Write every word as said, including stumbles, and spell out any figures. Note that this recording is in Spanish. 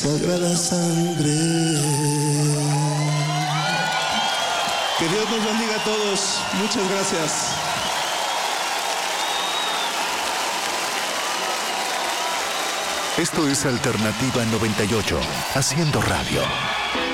sagrada sangre. Que Dios nos bendiga a todos. Muchas gracias. Esto es Alternativa noventa y ocho, haciendo radio.